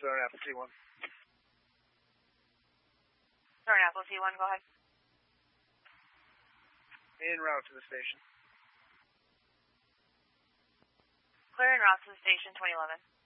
Southern Apple T1. Southern Apple T1, go ahead. En route to the station. Clear en route to the station, 2011.